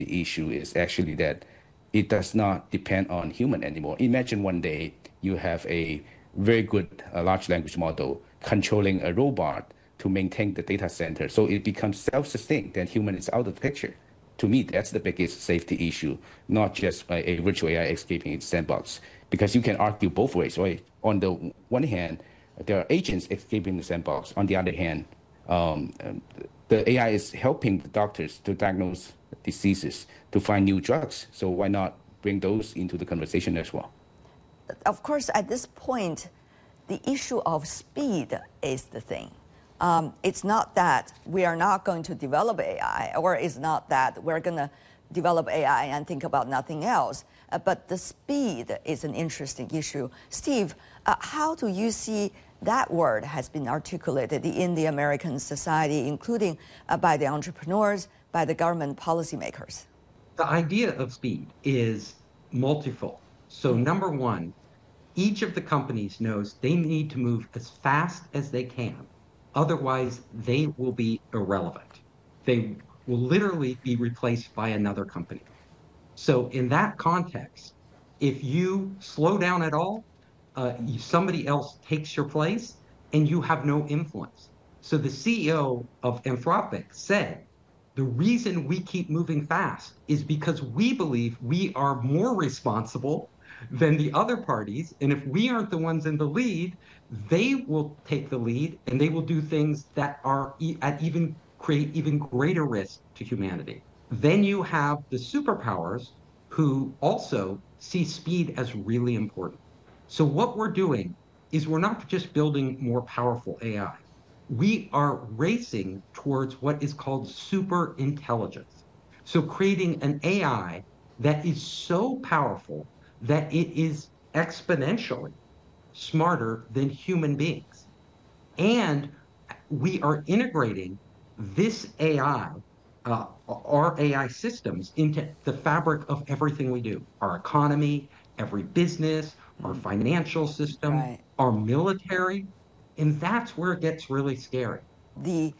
issue is actually that it does not depend on human anymore. Imagine one day you have a very good large language model controlling a robot to maintain the data center. So it becomes self-sustained, then human is out of the picture. To me, that's the biggest safety issue, not just a virtual AI escaping its sandbox. Because you can argue both ways, right? On the one hand, there are agents escaping the sandbox. On the other hand, the AI is helping the doctors to diagnose diseases, to find new drugs. So why not bring those into the conversation as well? Of course, at this point, the issue of speed is the thing. It's not that we are not going to develop AI, or it's not that we're going to develop AI and think about nothing else. But the speed is an interesting issue. Steve, how do you see that word has been articulated in the American society, including by the entrepreneurs, by the government policymakers? The idea of speed is multifold. So number one, each of the companies knows they need to move as fast as they can. Otherwise, they will be irrelevant. They will literally be replaced by another company. So in that context, if you slow down at all, somebody else takes your place and you have no influence. So the CEO of Anthropic said, the reason we keep moving fast is because we believe we are more responsible than the other parties. And if we aren't the ones in the lead, they will take the lead and they will do things that are create even greater risk to humanity. Then you have the superpowers who also see speed as really important. So what we're doing is we're not just building more powerful AI. We are racing towards what is called super intelligence. So creating an AI that is so powerful that it is exponentially smarter than human beings. And we are integrating this AI, our AI systems, into the fabric of everything we do. Our economy, every business, our financial system, right, our military. And that's where it gets really scary. The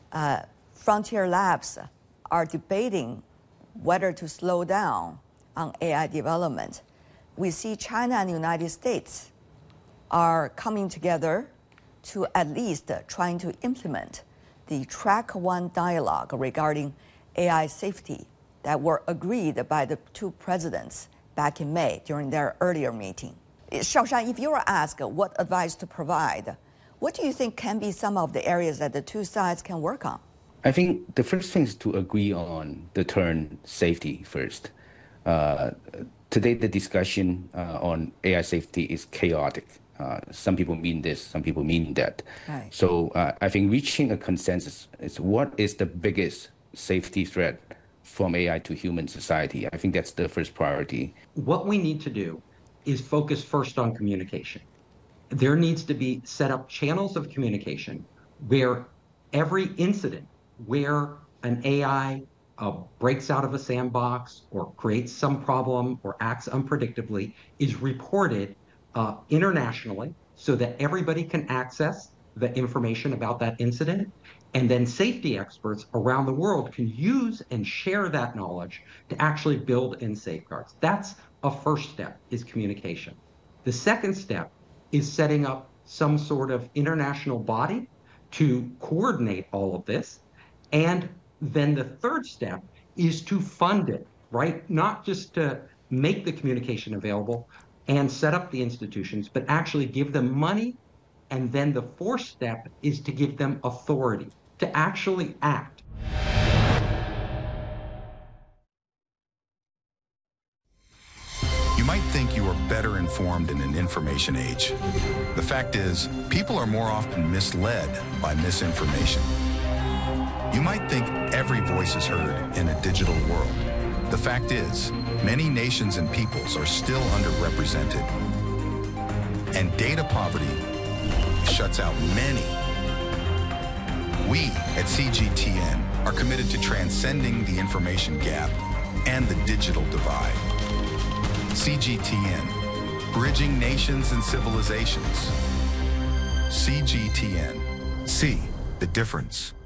Frontier Labs are debating whether to slow down on AI development. We see China and the United States are coming together to at least trying to implement the Track 1 dialogue regarding AI safety that were agreed by the two presidents back in May during their earlier meeting. Shaoshan, if you were asked what advice to provide, what do you think can be some of the areas that the two sides can work on? I think the first thing is to agree on the term safety first. Today, the discussion on AI safety is chaotic. Some people mean this, some people mean that. Right. So I think reaching a consensus is what is the biggest safety threat from AI to human society. I think that's the first priority. What we need to do is focus first on communication. There needs to be set up channels of communication where every incident where an AI breaks out of a sandbox or creates some problem or acts unpredictably is reported internationally so that everybody can access the information about that incident. And then safety experts around the world can use and share that knowledge to actually build in safeguards. That's a first step, is communication. The second step is setting up some sort of international body to coordinate all of this. And then the third step is to fund it, right? Not just to make the communication available and set up the institutions, but actually give them money. And then the fourth step is to give them authority to actually act. You might think you are better informed in an information age. The fact is, people are more often misled by misinformation. You might think every voice is heard in a digital world. The fact is, many nations and peoples are still underrepresented. And data poverty shuts out many. We at CGTN are committed to transcending the information gap and the digital divide. CGTN, bridging nations and civilizations. CGTN, see the difference.